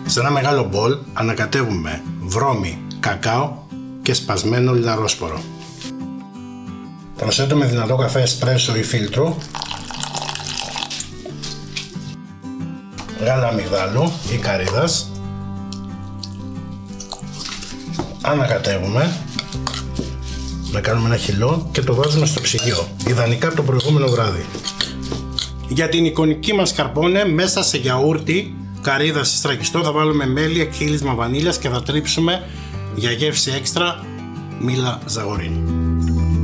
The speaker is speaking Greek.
Σε ένα μεγάλο μπολ ανακατεύουμε βρώμη, κακάο και σπασμένο λιναρόσπορο. Προσθέτουμε δυνατό καφέ εσπρέσο ή φίλτρο, γάλα αμυγδάλου ή καρύδας, ανακατεύουμε, να κάνουμε ένα χυλό και το βάζουμε στο ψυγείο, ιδανικά από το προηγούμενο βράδυ. Για την εικονική μασκαρπόνε μέσα σε γιαούρτι, καρύδα συστρακιστό θα βάλουμε μέλι, εκχύλισμα βανίλιας και θα τρίψουμε για γεύση έξτρα μήλα ζαγορίνη.